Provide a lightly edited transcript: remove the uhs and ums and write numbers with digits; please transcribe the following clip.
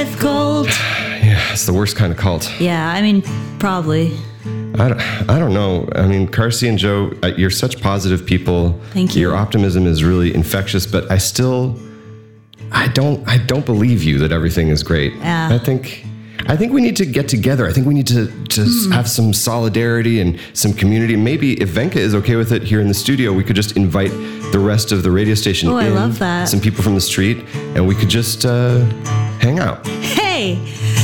death cult. Yeah, it's the worst kind of cult. Yeah, I mean, probably. I don't know. I mean, Carsey and Joe, you're such positive people. Thank you. Your optimism is really infectious, but I don't believe you that everything is great. Yeah. I think we need to get together. I think we need to have some solidarity and some community. Maybe if Venka is okay with it here in the studio, we could just invite the rest of the radio station in. I love that. Some people from the street, and we could just hang out. Hey,